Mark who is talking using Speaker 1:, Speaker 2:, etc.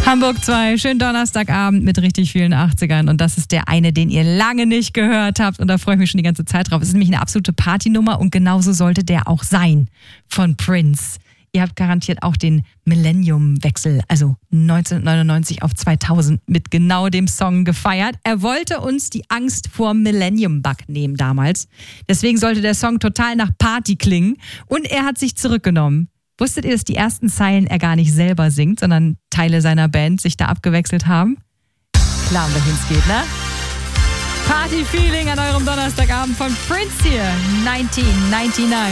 Speaker 1: Hamburg 2, schönen Donnerstagabend mit richtig vielen 80ern. Und das ist der eine, den ihr lange nicht gehört habt. Und da freue ich mich schon die ganze Zeit drauf. Es ist nämlich eine absolute Partynummer und genauso sollte der auch sein von Prince. Ihr habt garantiert auch den Millennium-Wechsel, also 1999 auf 2000 mit genau dem Song gefeiert. Er wollte uns die Angst vor Millennium-Bug nehmen damals. Deswegen sollte der Song total nach Party klingen. Und er hat sich zurückgenommen. Wusstet ihr, dass die ersten Zeilen er gar nicht selber singt, sondern Teile seiner Band sich da abgewechselt haben? Klar, wohin es geht, ne? Party-Feeling an eurem Donnerstagabend von Prince hier, 1999.